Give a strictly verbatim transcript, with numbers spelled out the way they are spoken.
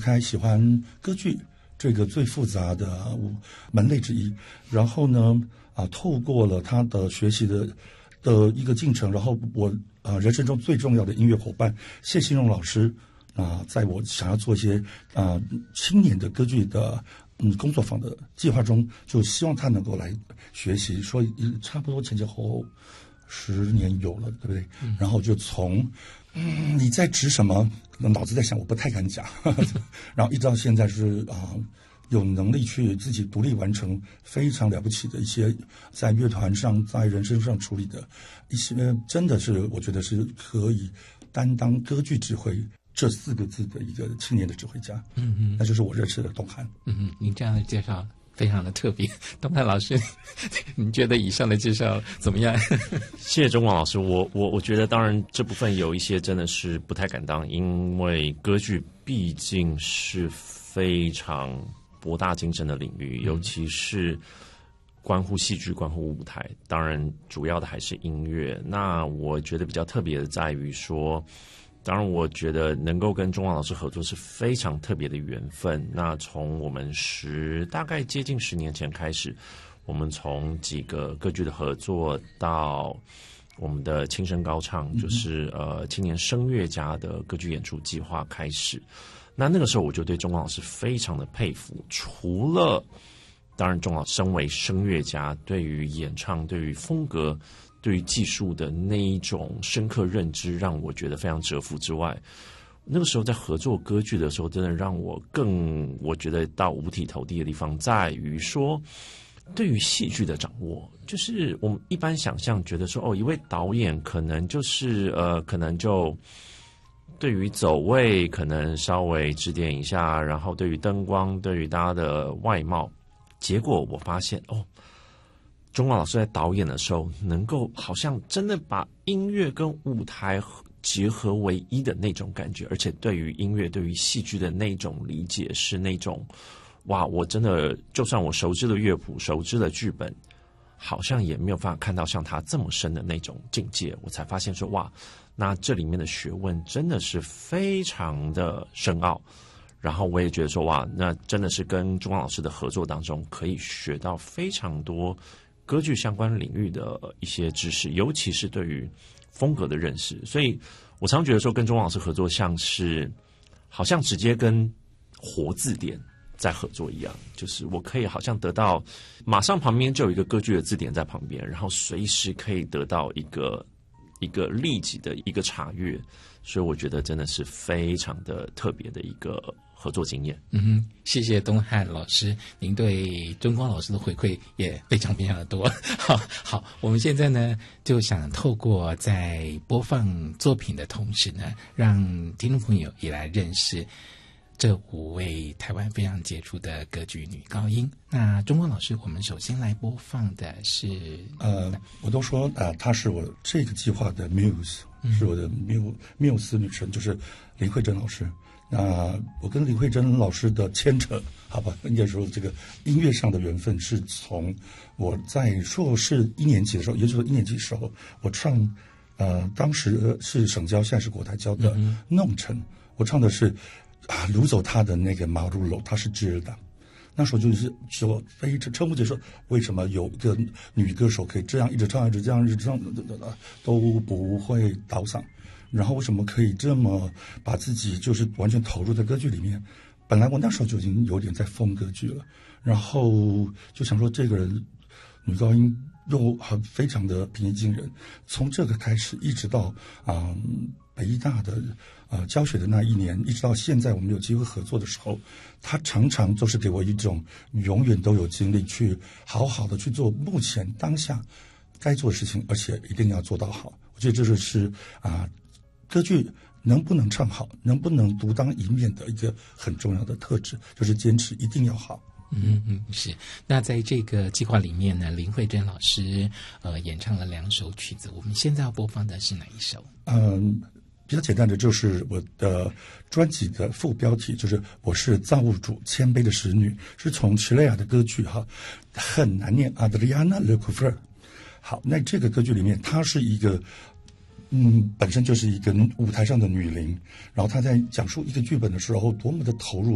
开喜欢歌剧这个最复杂的门类之一，然后呢，啊，透过了他的学习的的一个进程，然后我啊人生中最重要的音乐伙伴谢欣荣老师啊，在我想要做一些啊青年的歌剧的嗯工作坊的计划中，就希望他能够来学习，说差不多前前后后十年有了，对不对？嗯、然后就从嗯你在指什么，脑子在想，我不太敢讲，呵呵然后一直到现在是啊。有能力去自己独立完成非常了不起的一些在乐团上在人生上处理的一些，真的是我觉得是可以担当歌剧指挥这四个字的一个青年的指挥家。嗯嗯，那就是我认识的东汉。 嗯嗯，您这样的介绍非常的特别。东汉老师，您觉得以上的介绍怎么样？ 谢谢钟广老师。我我我觉得当然这部分有一些真的是不太敢当，因为歌剧毕竟是非常博大精深的领域，尤其是关乎戏剧、关乎舞台，当然主要的还是音乐。那我觉得比较特别的在于说，当然我觉得能够跟钟广老师合作是非常特别的缘分。那从我们十大概接近十年前开始，我们从几个歌剧的合作到我们的轻声高唱，就是呃青年声乐家的歌剧演出计划开始。那那个时候我就对钟广老师非常的佩服，除了当然钟老师身为声乐家，对于演唱、对于风格、对于技术的那一种深刻认知让我觉得非常折服之外，那个时候在合作歌剧的时候，真的让我更我觉得到五体投地的地方在于说，对于戏剧的掌握，就是我们一般想象觉得说，哦，一位导演可能就是呃，可能就对于走位可能稍微指点一下，然后对于灯光，对于大家的外貌，结果我发现哦，钟广老师在导演的时候，能够好像真的把音乐跟舞台结合为一的那种感觉，而且对于音乐、对于戏剧的那种理解是那种，哇，我真的就算我熟知了乐谱、熟知了剧本，好像也没有办法看到像他这么深的那种境界，我才发现说，哇，那这里面的学问真的是非常的深奥。然后我也觉得说，哇，那真的是跟钟广老师的合作当中，可以学到非常多歌剧相关领域的一些知识，尤其是对于风格的认识。所以我常觉得说，跟钟广老师合作像是好像直接跟活字典在合作一样，就是我可以好像得到马上旁边就有一个歌剧的字典在旁边，然后随时可以得到一个一个立即的一个查阅，所以我觉得真的是非常的特别的一个合作经验。 嗯哼，谢谢东汉老师，您对钟光老师的回馈也非常非常的多。好，好，我们现在呢就想透过在播放作品的同时呢，让听众朋友也来认识这五位台湾非常杰出的歌剧女高音。那钟光老师，我们首先来播放的是呃，我都说啊、呃，她是我这个计划的 muse，、嗯、是我的缪缪斯女神，就是林慧珍老师。那、呃、我跟林慧珍老师的牵扯，好吧，应该说这个音乐上的缘分是从我在硕士一年级的时候，也就是一年级的时候，我唱呃，当时是省交，现在是国台交的《弄臣》，我唱的是啊，掳走他的那个马路楼，他是知的。那时候就是说非常瞠目结舌，为什么有一个女歌手可以这样一直唱，一直这样，一直唱都不会倒嗓？然后为什么可以这么把自己就是完全投入在歌剧里面？本来我那时候就已经有点在疯歌剧了，然后就想说这个人女高音又很非常的平易近人。从这个开始，一直到啊、嗯、北艺大的呃教学的那一年，一直到现在我们有机会合作的时候，他常常都是给我一种永远都有精力去好好的去做目前当下该做的事情，而且一定要做到好。我觉得这就是啊、呃、歌剧能不能唱好，能不能独当一面的一个很重要的特质，就是坚持一定要好。 嗯嗯，是。那在这个计划里面呢，林慧珍老师呃演唱了两首曲子，我们现在要播放的是哪一首？ 嗯，比较简单的就是我的专辑的副标题，就是我是造物主谦卑的使女，是从齐雷亚的歌剧哈，很难念 Adriana Lecouvreur。好，那这个歌剧里面，它是一个嗯，本身就是一个舞台上的女伶，然后她在讲述一个剧本的时候，多么的投入。